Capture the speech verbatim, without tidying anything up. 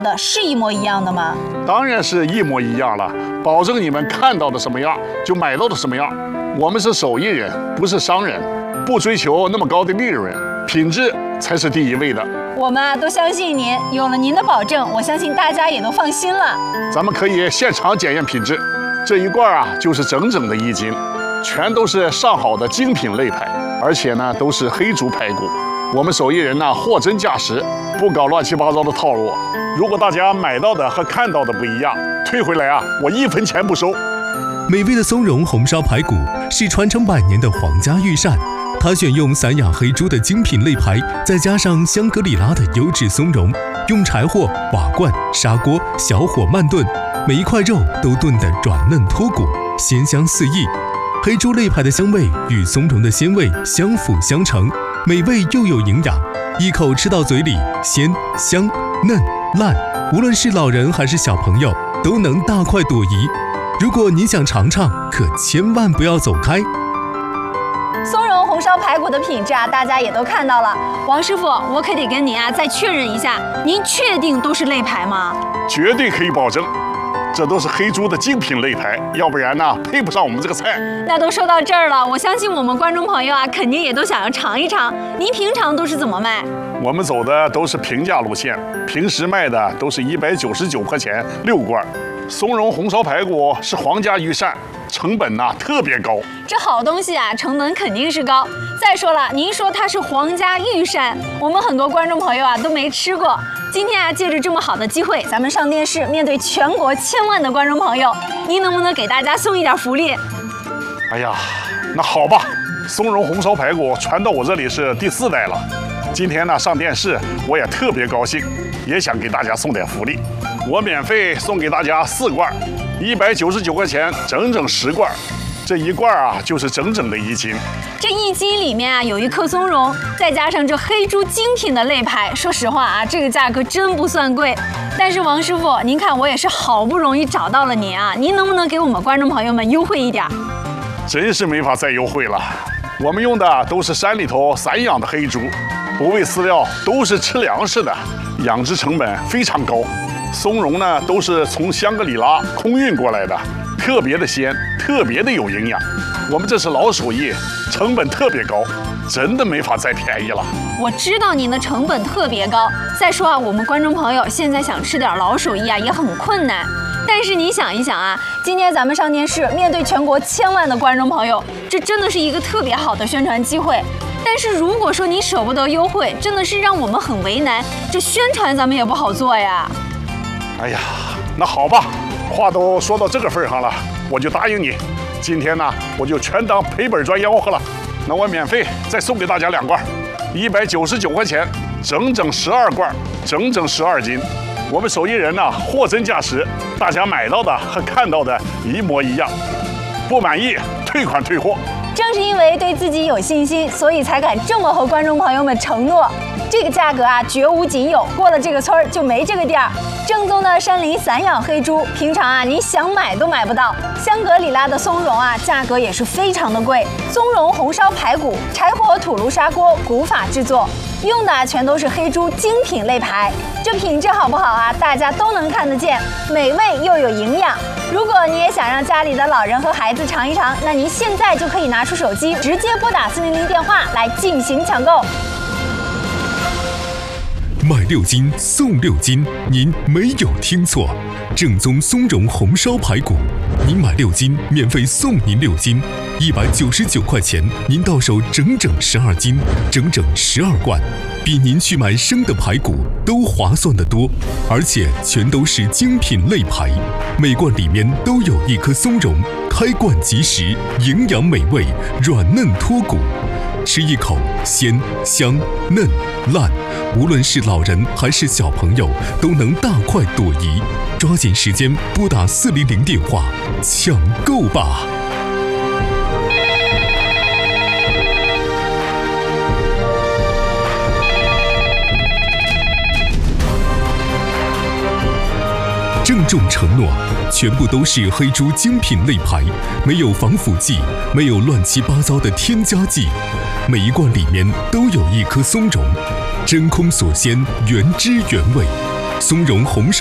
的是一模一样的吗？ 当然是一模一样了，保证你们看到的什么样就买到的什么样。我们是手艺人，不是商人，不追求那么高的利润，品质才是第一位的。 我们啊都相信您，有了您的保证，我相信大家也都放心了。 咱们可以现场检验品质，这一罐啊就是整整的一斤，全都是上好的精品肋排，而且呢都是黑猪排骨。我们手艺人呢货真价实，不搞乱七八糟的套路。如果大家买到的和看到的不一样，退回来啊，我一分钱不收。 美味的松茸红烧排骨是传承百年的皇家御膳，它选用散养黑猪的精品肋排，再加上香格里拉的优质松茸，用柴火、瓦罐、砂锅小火慢炖，每一块肉都炖得软嫩脱骨，鲜香四溢。黑猪肋排的香味与松茸的鲜味相辅相成，美味又有营养，一口吃到嘴里鲜香嫩烂，无论是老人还是小朋友都能大快朵颐。如果您想尝尝，可千万不要走开。 松茸红烧排骨的品质啊，大家也都看到了。王师傅，我可得跟您啊再确认一下，您确定都是肋排吗？ 绝对可以保证，这都是黑猪的精品肋排，要不然呢配不上我们这个菜。 那都说到这儿了，我相信我们观众朋友啊，肯定也都想要尝一尝。您平常都是怎么卖？ 我们走的都是平价路线，平时卖的都是一百九十九块钱六罐。松茸红烧排骨是皇家御膳，成本呐、啊、特别高。 这好东西啊，成本肯定是高。再说了，您说它是皇家御膳，我们很多观众朋友啊都没吃过。今天啊，借着这么好的机会，咱们上电视，面对全国千万的观众朋友，您能不能给大家送一点福利？ 哎呀，那好吧，松茸红烧排骨传到我这里是第四代了。今天呢上电视，我也特别高兴，也想给大家送点福利。我免费送给大家四罐，一百九十九块钱，整整十罐。这一罐啊，就是整整的一斤。 这一斤里面啊，有一颗松茸，再加上这黑猪精品的肋排。说实话啊，这个价格真不算贵。但是王师傅，您看我也是好不容易找到了您啊，您能不能给我们观众朋友们优惠一点？ 真是没法再优惠了。我们用的都是山里头散养的黑猪，不喂饲料，都是吃粮食的，养殖成本非常高。松茸呢，都是从香格里拉空运过来的，特别的鲜，特别的有营养。我们这是老手艺，成本特别高，真的没法再便宜了。 我知道您的成本特别高，再说啊，我们观众朋友现在想吃点老手艺啊，也很困难。但是你想一想啊，今天咱们上电视，面对全国千万的观众朋友，这真的是一个特别好的宣传机会。但是如果说你舍不得优惠，真的是让我们很为难，这宣传咱们也不好做呀。 哎呀，那好吧，话都说到这个份上了，我就答应你。今天呢，我就全当赔本赚吆喝了。那我免费再送给大家两罐，一百九十九块钱，整整十二罐，整整十二斤。我们手艺人呢，货真价实，大家买到的和看到的一模一样。不满意，退款退货。 正是因为对自己有信心，所以才敢这么和观众朋友们承诺。这个价格啊，绝无仅有，过了这个村儿就没这个店儿。正宗的山林散养黑猪，平常啊，你想买都买不到。香格里拉的松茸啊，价格也是非常的贵。松茸红烧排骨，柴火土炉砂锅，古法制作，用的全都是黑猪精品肋排。这品质好不好啊？大家都能看得见，美味又有营养。如果你也想让家里的老人和孩子尝一尝，那您现在就可以拿出手机，直接拨打四零零电话来进行抢购。 买六斤送六斤，您没有听错，正宗松茸红烧排骨，您买六斤免费送您六斤，一百九十九块钱，您到手整整十二斤，整整十二罐，比您去买生的排骨都划算得多，而且全都是精品肋排，每罐里面都有一颗松茸，开罐即食，营养美味，软嫩脱骨。吃一口鲜香嫩烂，无论是老人还是小朋友都能大快朵颐。抓紧时间拨打四零零电话抢购吧。郑重承诺，全部都是黑猪精品肋排，没有防腐剂，没有乱七八糟的添加剂，每一罐里面都有一颗松茸，真空锁鲜，原汁原味。 松茸红烧